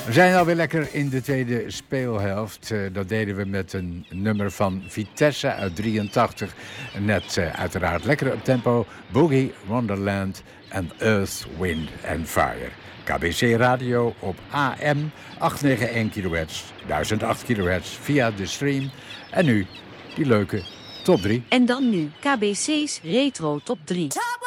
We zijn alweer lekker in de tweede speelhelft. Dat deden we met een nummer van Vitesse uit 83. Net uiteraard lekker op tempo. Boogie Wonderland en Earth, Wind and Fire. KBC Radio op AM 891 kHz, 1008 kHz via de stream. En nu die leuke top 3. En dan nu KBC's Retro Top 3.